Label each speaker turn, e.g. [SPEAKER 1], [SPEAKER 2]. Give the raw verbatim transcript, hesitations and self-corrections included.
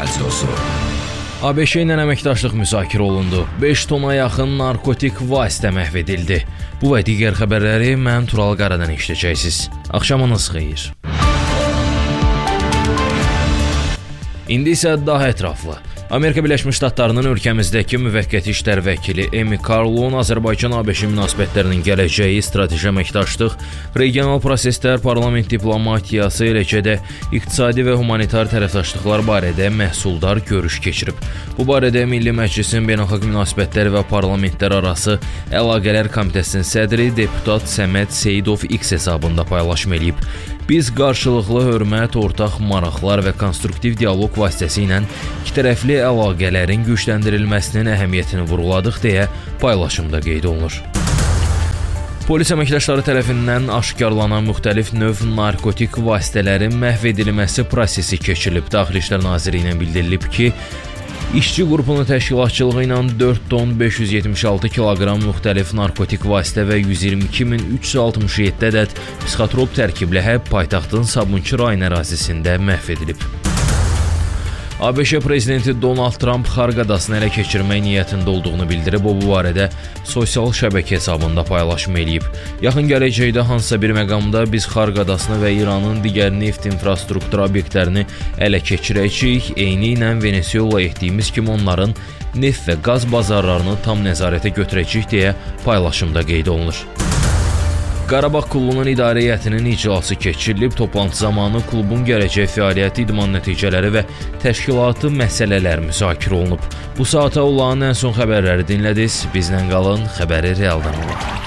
[SPEAKER 1] Radiosu.
[SPEAKER 2] ABŞ ilə əməkdaşlıq müzakirə olundu. beş tona yaxın narkotik vasitə məhv edildi. Bu və digər xəbərləri mən Tural Qaradan eşidəcəksiniz. Axşamınız xeyir. İndi isə daha ətraflı. Amerika Birləşmiş Ştatlarının ölkəmizdəki müvəqqəti işlər vəkili Amy Carlon Azərbaycan-ABŞ münasibətlərinin gələcəyi, strateji əməkdaşlıq, regional proseslər, parlament diplomatiyası, eləcə də iqtisadi və humanitar tərəfdaşlıqlar barədə məhsuldar görüş keçirib. Bu barədə Milli Məclisin Beynəlxalq Münasibətlər və Parlamentlər arası Əlaqələr Komitəsinin sədri deputat Səməd Seyidov X hesabında paylaşım eləyib. Biz qarşılıqlı hörmət, ortaq maraqlar və konstruktiv dialoq vasitəsilə ikitərəfli əlaqələrin gücləndirilməsinin əhəmiyyətini vurğuladıq deyə paylaşımda qeyd olunur. Polis əməkdaşları tərəfindən aşkarlanan müxtəlif növ narkotik vasitələrin məhv edilməsi prosesi keçirilib. Daxili İşlər Nazirliyinə bildirilib ki, İşçi qrupunun təşkilatçılığı ilə dörd ton beş yüz yetmiş altı kiloqram müxtəlif narkotik vasitə və yüz iyirmi iki min üç yüz altmış yeddi ədəd psixotrop tərkibli həb paytaxtın Sabunçu rayon ərazisində məhv edilib. ABŞ prezidenti Donald Trump Xarq adasını ələ keçirmək niyyətində olduğunu bildirib. O, bu barədə sosial şəbəkə hesabında paylaşım eləyib. Yaxın gələcəkdə hansısa bir məqamda biz Xarq adasını və İranın digər neft infrastruktur obyektlərini ələ keçirəcəyik. Eyni ilə Venezuela etdiyimiz kimi onların neft və qaz bazarlarını tam nəzarətə götürəcəyik deyə paylaşımda qeyd olunur. Qarabağ klubunun idarə heyətinin iclası keçirilib. Toplantı zamanı klubun gələcək fəaliyyəti, idman nəticələri və təşkilatı məsələlər müzakirə olunub. Bu saata olan ən son xəbərləri dinlədiniz. Bizlə qalın, xəbəri realdan olun.